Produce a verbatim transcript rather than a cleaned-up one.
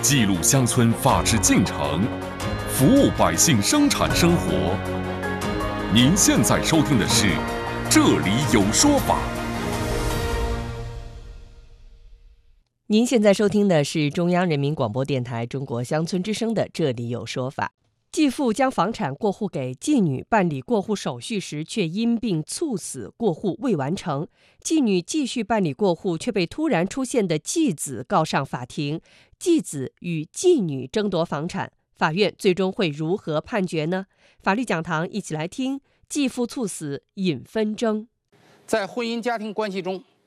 记录乡村法治进程，服务百姓生产生活。您现在收听的是《这里有说法》。 您现在收听的是中央人民广播电台中国乡村之声的《这里有说法》。继父将房产过户给继女办理过户手续时，却因病猝死，过户未完成。继女继续办理过户，却被突然出现的继子告上法庭，继子与继女争夺房产，法院最终会如何判决呢？法律讲堂一起来听继父猝死引纷争。 在婚姻家庭关系中，